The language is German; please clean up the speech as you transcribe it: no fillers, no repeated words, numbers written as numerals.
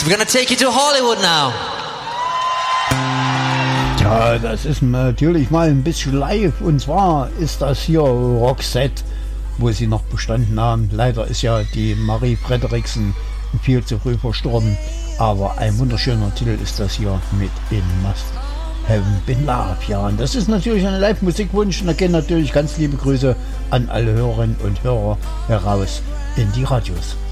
We're gonna take you to Hollywood now. Ja, das ist natürlich mal ein bisschen live. Und zwar ist das hier Roxette, wo sie noch bestanden haben. Leider ist ja die Marie Frederiksen viel zu früh verstorben. Aber ein wunderschöner Titel ist das hier mit In Must Have Been Love. Ja, und das ist natürlich ein Live-Musikwunsch. Und da gehen natürlich ganz liebe Grüße an alle Hörerinnen und Hörer heraus in die Radios.